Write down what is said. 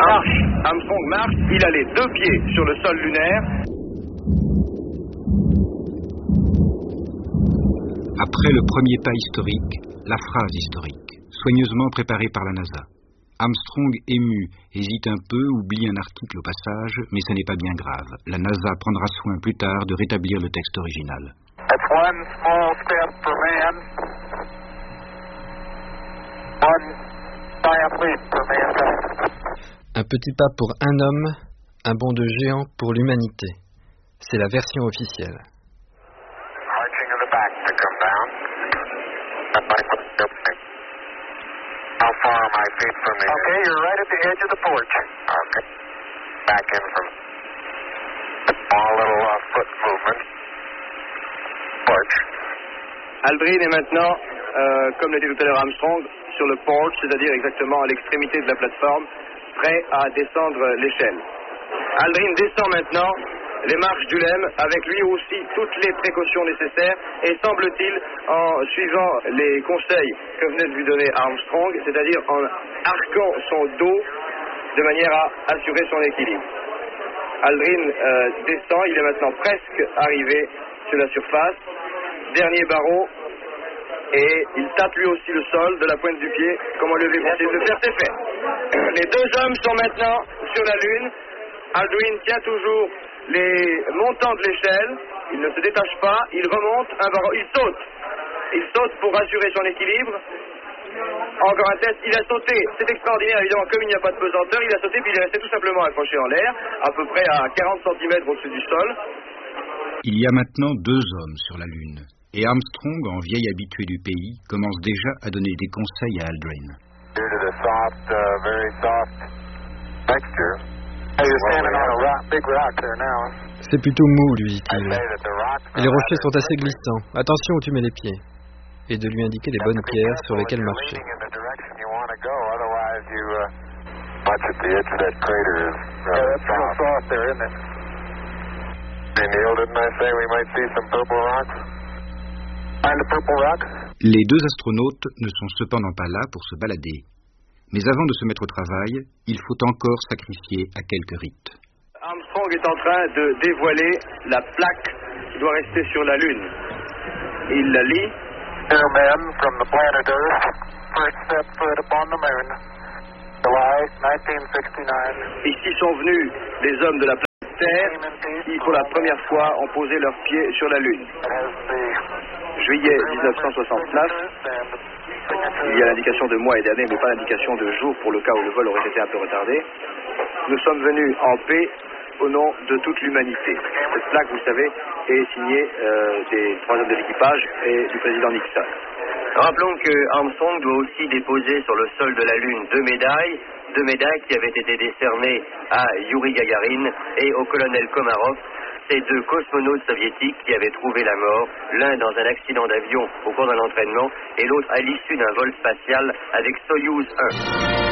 marche. Armstrong marche, il a les 2 pieds sur le sol lunaire. Après le premier pas historique, la phrase historique, soigneusement préparée par la NASA. Armstrong, ému, hésite un peu, oublie un article au passage, mais ce n'est pas bien grave. La NASA prendra soin plus tard de rétablir le texte original. That's one small step for man, one giant leap for mankind. Un petit pas pour un homme, un bond de géant pour l'humanité. C'est la version officielle. Arching of the back to come down. How far are my feet from the Okay, you're right at the edge of the porch. Okay. Back in from a small little foot movement. Porch. Aldrin est maintenant, comme l'a dit tout à l'heure Armstrong, sur le porch, c'est-à-dire exactement à l'extrémité de la plateforme, prêt à descendre l'échelle. Aldrin descend maintenant les marches du LEM, avec lui aussi toutes les précautions nécessaires, et semble-t-il, en suivant les conseils que venait de lui donner Armstrong, c'est-à-dire en arquant son dos de manière à assurer son équilibre. Aldrin descend, il est maintenant presque arrivé sur la surface, dernier barreau, et il tâte lui aussi le sol de la pointe du pied, comme on lui avait conseillé de le faire, c'est fait. Les 2 hommes sont maintenant sur la Lune. Aldrin tient toujours les montants de l'échelle, il ne se détache pas, il remonte un barreau, il saute pour assurer son équilibre. Encore un test, il a sauté, c'est extraordinaire évidemment, comme il n'y a pas de pesanteur, il a sauté puis il est resté tout simplement accroché en l'air, à peu près à 40 cm au-dessus du sol. Il y a maintenant 2 hommes sur la Lune, et Armstrong, en vieil habitué du pays, commence déjà à donner des conseils à Aldrin. Due to the soft, very soft texture. You're standing on a big rock there now. C'est plutôt mou, lui dit-il. Et les rochers sont assez glissants. Attention où tu mets les pieds. Et de lui indiquer les bonnes pierres sur lesquelles marcher. Les 2 astronautes ne sont cependant pas là pour se balader. Mais avant de se mettre au travail, il faut encore sacrifier à quelques rites. Armstrong est en train de dévoiler la plaque qui doit rester sur la Lune. Il la lit. Dear men from the planet Earth, first set foot upon the moon, July 1969. Ici sont venus les hommes de la planète Terre qui, pour la première fois, ont posé leurs pieds sur la Lune. Juillet 1969. Il y a l'indication de mois et d'années, mais pas l'indication de jour pour le cas où le vol aurait été un peu retardé. Nous sommes venus en paix au nom de toute l'humanité. Cette plaque, vous savez, est signée des 3 hommes de l'équipage et du président Nixon. Rappelons que Armstrong doit aussi déposer sur le sol de la Lune 2 médailles qui avaient été décernées à Yuri Gagarin et au colonel Komarov, ces 2 cosmonautes soviétiques qui avaient trouvé la mort, l'un dans un accident d'avion au cours d'un entraînement et l'autre à l'issue d'un vol spatial avec Soyouz 1.